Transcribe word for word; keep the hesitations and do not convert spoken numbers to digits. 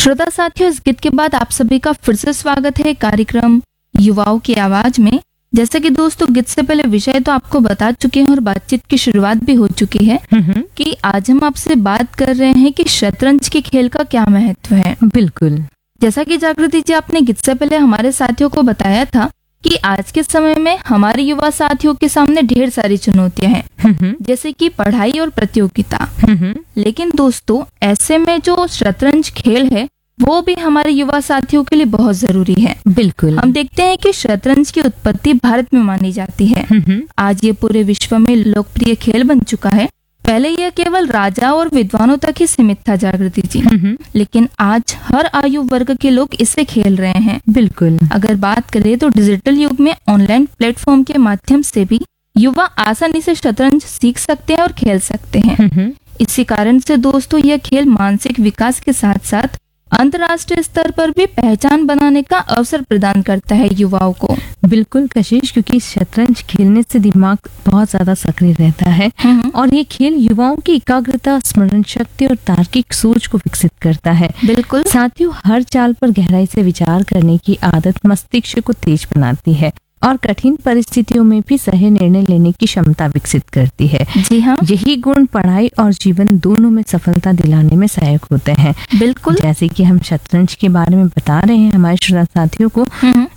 श्रोता साथियों, इस गीत के बाद आप सभी का फिर से स्वागत है कार्यक्रम युवाओं की आवाज में। जैसे कि दोस्तों, गीत से पहले विषय तो आपको बता चुके हैं और बातचीत की शुरुआत भी हो चुकी है कि आज हम आपसे बात कर रहे हैं कि शतरंज के खेल का क्या महत्व है। बिल्कुल। जैसा कि जागृति जी आपने गीत से पहले हमारे साथियों को बताया था कि आज के समय में हमारे युवा साथियों के सामने ढेर सारी चुनौतियां हैं, जैसे कि पढ़ाई और प्रतियोगिता। लेकिन दोस्तों, ऐसे में जो शतरंज खेल है वो भी हमारे युवा साथियों के लिए बहुत जरूरी है। बिल्कुल। हम देखते हैं कि शतरंज की उत्पत्ति भारत में मानी जाती है। आज ये पूरे विश्व में लोकप्रिय खेल बन चुका है। पहले यह केवल राजा और विद्वानों तक ही सीमित था जागृति जी, लेकिन आज हर आयु वर्ग के लोग इसे खेल रहे हैं। बिल्कुल। अगर बात करें तो डिजिटल युग में ऑनलाइन प्लेटफॉर्म के माध्यम से भी युवा आसानी से शतरंज सीख सकते हैं और खेल सकते हैं। इसी कारण से दोस्तों, यह खेल मानसिक विकास के साथ साथ अंतर्राष्ट्रीय स्तर पर भी पहचान बनाने का अवसर प्रदान करता है युवाओं को। बिल्कुल कशिश, क्योंकि शतरंज खेलने से दिमाग बहुत ज्यादा सक्रिय रहता है और ये खेल युवाओं की एकाग्रता, स्मरण शक्ति और तार्किक सोच को विकसित करता है। बिल्कुल। साथियों, हर चाल पर गहराई से विचार करने की आदत मस्तिष्क को तेज बनाती है और कठिन परिस्थितियों में भी सही निर्णय लेने की क्षमता विकसित करती है। जी हाँ। यही गुण पढ़ाई और जीवन दोनों में सफलता दिलाने में सहायक होते हैं। बिल्कुल। जैसे कि हम शतरंज के बारे में बता रहे हैं हमारे श्रोता साथियों को,